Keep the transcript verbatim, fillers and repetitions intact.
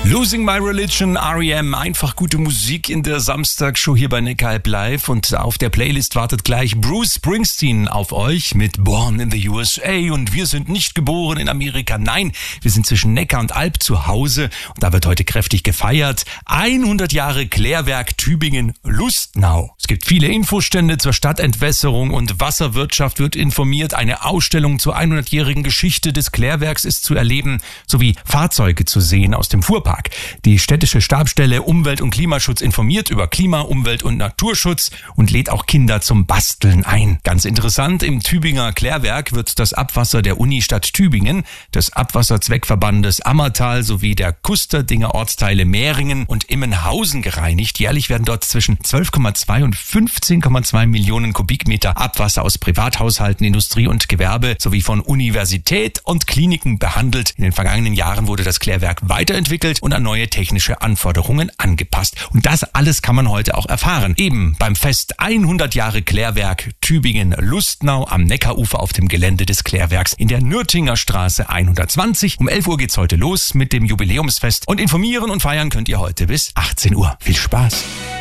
Losing My Religion, R E M, einfach gute Musik in der Samstagshow hier bei Neckaralb Live und auf der Playlist wartet gleich Bruce Springsteen auf euch mit Born in the U S A und wir sind nicht geboren in Amerika, nein, wir sind zwischen Neckar und Alb zu Hause und da wird heute kräftig gefeiert. hundert Jahre Klärwerk Tübingen Lustnau. Es gibt viele Infostände zur Stadtentwässerung und Wasserwirtschaft wird informiert, eine Ausstellung zur hundertjährigen Geschichte des Klärwerks ist zu erleben, sowie Fahrzeuge zu sehen aus dem Fuhrpark. Die städtische Stabsstelle Umwelt- und Klimaschutz informiert über Klima-, Umwelt- und Naturschutz und lädt auch Kinder zum Basteln ein. Ganz interessant, im Tübinger Klärwerk wird das Abwasser der Unistadt Tübingen, des Abwasserzweckverbandes Ammertal sowie der Kusterdinger Ortsteile Mehringen und Immenhausen gereinigt. Jährlich werden dort zwischen zwölf Komma zwei und fünfzehn Komma zwei Millionen Kubikmeter Abwasser aus Privathaushalten, Industrie und Gewerbe sowie von Universität und Kliniken behandelt. In den vergangenen Jahren wurde das Klärwerk weiterentwickelt und an neue technische Anforderungen angepasst. Und das alles kann man heute auch erfahren. Eben beim Fest hundert Jahre Klärwerk Tübingen Lustnau am Neckarufer auf dem Gelände des Klärwerks in der Nürtinger Straße hundertzwanzig. Um elf Uhr geht's heute los mit dem Jubiläumsfest und informieren und feiern könnt ihr heute bis achtzehn Uhr. Viel Spaß!